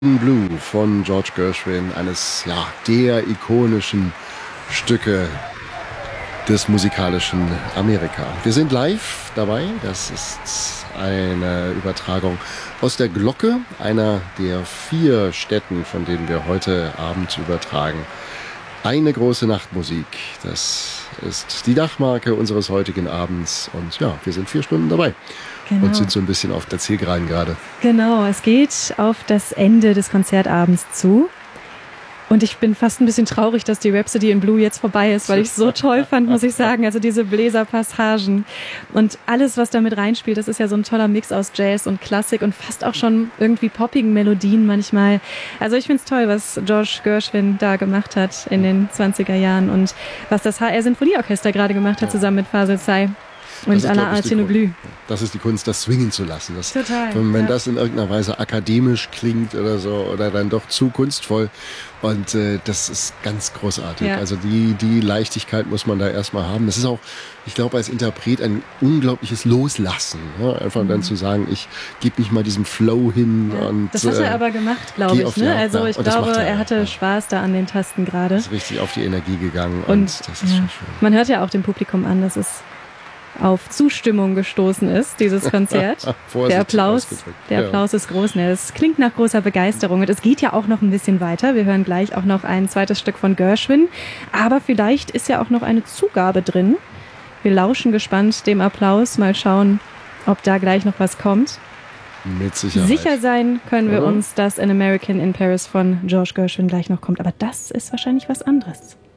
Blue von George Gershwin, eines der ikonischen Stücke des musikalischen Amerika. Wir sind live dabei. Das ist eine Übertragung aus der Glocke, einer der 4 Städten, von denen wir heute Abend übertragen. Eine große Nachtmusik, das ist die Dachmarke unseres heutigen Abends. Und ja, wir sind 4 Stunden dabei. Genau. Und sind so ein bisschen auf der Zielgeraden gerade. Genau, es geht auf das Ende des Konzertabends zu. Und ich bin fast ein bisschen traurig, dass die Rhapsody in Blue jetzt vorbei ist, weil ich es so toll fand, muss ich sagen. Also diese Bläserpassagen und alles, was damit reinspielt, das ist ja so ein toller Mix aus Jazz und Klassik und fast auch schon irgendwie poppigen Melodien manchmal. Also ich finde es toll, was George Gershwin da gemacht hat in den 20er Jahren und was das HR-Sinfonieorchester gerade gemacht hat, zusammen mit Fasel Say. Und Alain Arsenault. Das ist die Kunst, das swingen zu lassen. Das, total. Wenn das in irgendeiner Weise akademisch klingt oder so oder dann doch zu kunstvoll. Und das ist ganz großartig. Ja. Also die Leichtigkeit muss man da erstmal haben. Das ist auch, ich glaube, als Interpret ein unglaubliches Loslassen. Ja? Einfach dann zu sagen, ich gebe mich mal diesem Flow hin. Ja. Und das hat er aber gemacht, glaube ich. Ne? Also ich glaube, er hatte Spaß da an den Tasten gerade. Ist richtig auf die Energie gegangen und das ist schon schön. Man hört ja auch dem Publikum an, dass es auf Zustimmung gestoßen ist, dieses Konzert. Der Applaus ist groß. Es klingt nach großer Begeisterung und es geht ja auch noch ein bisschen weiter. Wir hören gleich auch noch ein zweites Stück von Gershwin, aber vielleicht ist ja auch noch eine Zugabe drin. Wir lauschen gespannt dem Applaus, mal schauen, ob da gleich noch was kommt. Mit Sicherheit. Sicher sein können wir uns, dass An American in Paris von George Gershwin gleich noch kommt, aber das ist wahrscheinlich was anderes.